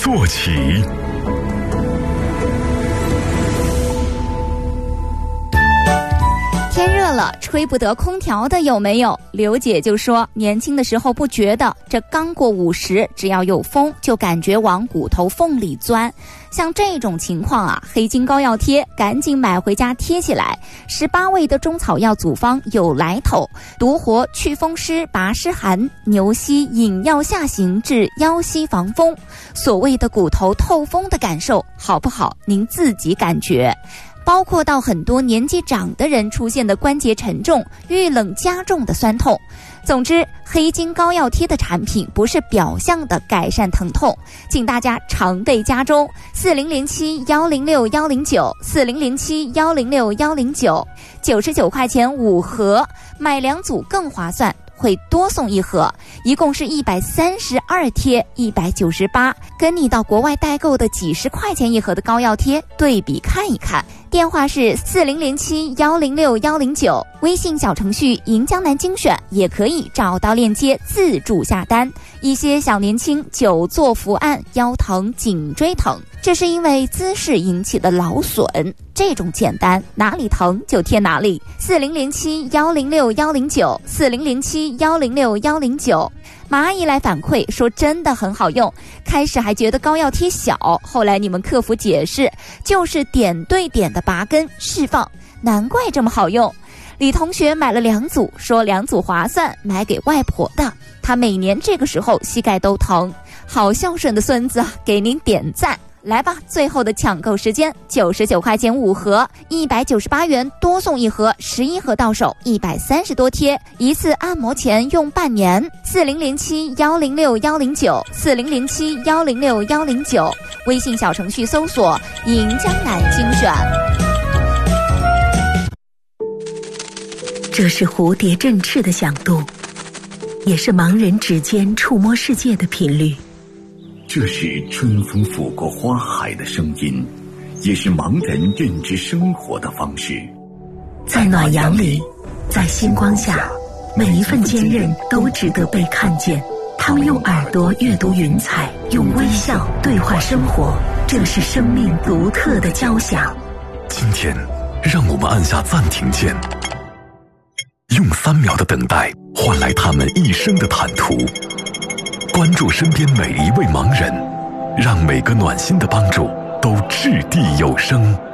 说起。 天热了，吹不得空调的有没有？刘姐就说，年轻的时候不觉得，这刚过50，只要有风就感觉往骨头缝里钻。像这种情况啊，黑金膏药贴赶紧买回家贴起来。18味的中草药组方有来头，独活祛风湿、拔湿寒，牛膝引药下行至腰膝防风。所谓的骨头透风的感受，好不好？您自己感觉。包括到很多年纪长的人出现的关节沉重、遇冷加重的酸痛。总之，黑金膏药贴的产品不是表象的改善疼痛，请大家常备家中。4007-106-109，4007-106-109，99块钱5盒，买2组更划算，会多送1盒，一共是132贴，198，跟你到国外代购的几十块钱1盒的膏药贴对比看一看。电话是4007-106-109，微信小程序银江南精选也可以找到链接自助下单。一些小年轻久坐伏案，腰疼、颈椎疼，这是因为姿势引起的劳损。这种简单，哪里疼就贴哪里。4007-106-109，4007-106-109。马阿姨来反馈说真的很好用，开始还觉得膏药贴小，后来你们客服解释就是点对点的拔根释放，难怪这么好用。李同学买了2组，说2组划算，买给外婆的，她每年这个时候膝盖都疼，好孝顺的孙子啊，给您点赞。来吧，最后的抢购时间，99块钱5盒，198元多送1盒，11盒到手，130多贴，一次按摩前用半年。4007-106-109，4007-106-109，微信小程序搜索银江南精选。 这是蝴蝶振翅的响度，也是盲人指尖触摸世界的频率。 这是春风拂过花海的声音，也是盲人认知生活的方式。 在暖阳里，在星光下，每一份坚韧都值得被看见。他们用耳朵阅读云彩，用微笑对话生活，这是生命独特的交响。 今天，让我们按下暂停键，用3秒的等待换来他们一生的坦途。关注身边每一位盲人，让每个暖心的帮助都掷地有声。